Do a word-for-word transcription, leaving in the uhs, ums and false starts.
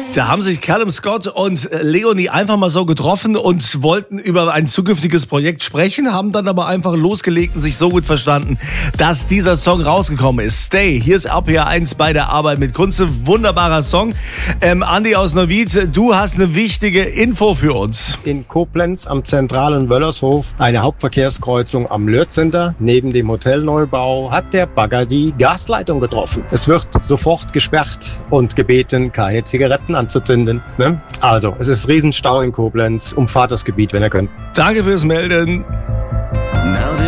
Da haben sich Callum Scott und Leonie einfach mal so getroffen und wollten über ein zukünftiges Projekt sprechen, haben dann aber einfach losgelegt und sich so gut verstanden, dass dieser Song rausgekommen ist. Stay, hier ist R P R eins bei der Arbeit mit Kunze. Wunderbarer Song. Ähm, Andi aus Neuwied, du hast eine wichtige Info für uns. In Koblenz am zentralen Wöllershof, eine Hauptverkehrskreuzung am Lörzender, neben dem Hotelneubau, hat der Bagger die Gasleitung getroffen. Es wird sofort gesperrt und gebeten, keine Zigaretten anzuzünden. Ne? Also, es ist Riesenstau in Koblenz. Umfahrt das Gebiet, wenn ihr könnt. Danke fürs Melden. Now